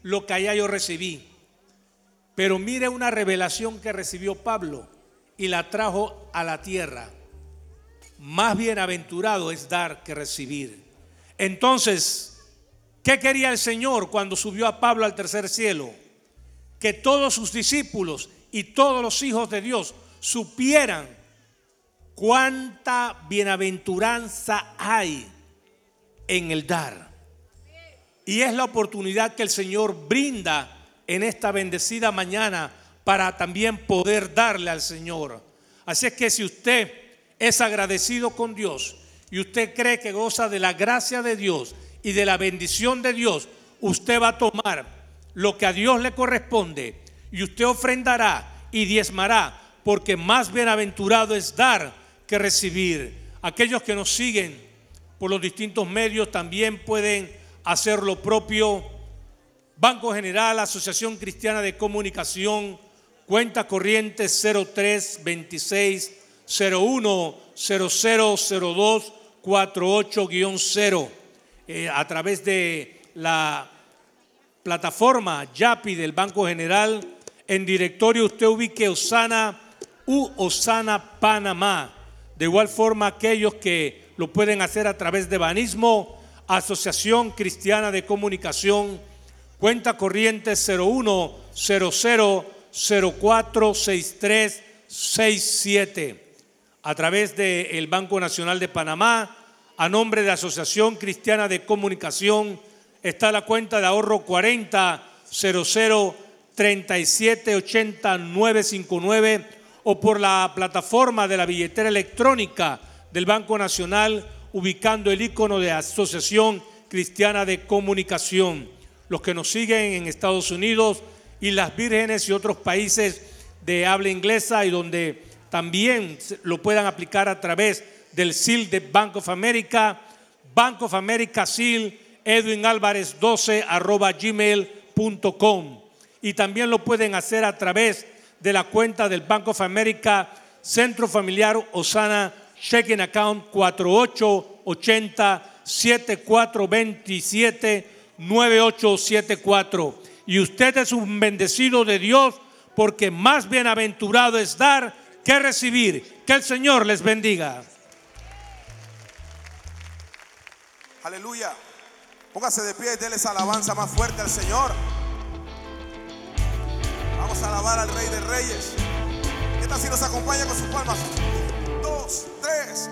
lo que allá yo recibí. Pero mire una revelación que recibió Pablo y la trajo a la tierra. Más bienaventurado es dar que recibir. Entonces, ¿qué quería el Señor cuando subió a Pablo al tercer cielo? Que todos sus discípulos y todos los hijos de Dios supieran cuánta bienaventuranza hay en el dar. Y es la oportunidad que el Señor brinda en esta bendecida mañana para también poder darle al Señor. Así es que si usted es agradecido con Dios y usted cree que goza de la gracia de Dios y de la bendición de Dios, usted va a tomar lo que a Dios le corresponde y usted ofrendará y diezmará, porque más bienaventurado es dar que recibir. Aquellos que nos siguen por los distintos medios también pueden hacer lo propio. Banco General, Asociación Cristiana de Comunicación, cuenta corriente 03 26 01 0002 48-0. A través de la plataforma Yapi del Banco General, en directorio usted ubique Osana Panamá. De igual forma, aquellos que lo pueden hacer a través de Banismo, Asociación Cristiana de Comunicación, cuenta corriente 01 00 04 63 67. A través del Banco Nacional de Panamá, a nombre de Asociación Cristiana de Comunicación, está la cuenta de ahorro 40 00 37 80 959, o por la plataforma de la billetera electrónica del Banco Nacional, ubicando el icono de Asociación Cristiana de Comunicación. Los que nos siguen en Estados Unidos, Islas Vírgenes y otros países de habla inglesa, y donde también lo puedan aplicar a través del SIL de Bank of America SIL, edwinalvarez12@gmail.com. Y también lo pueden hacer a través de la cuenta del Bank of America Centro Familiar Osana Checking Account 4880 7427 9874. Y usted es un bendecido de Dios, porque más bienaventurado es dar que recibir. Que el Señor les bendiga. Aleluya. Póngase de pie y déle esa alabanza más fuerte al Señor. Vamos a alabar al Rey de Reyes. ¿Qué tal si nos acompaña con sus palmas? 1, 2, 3.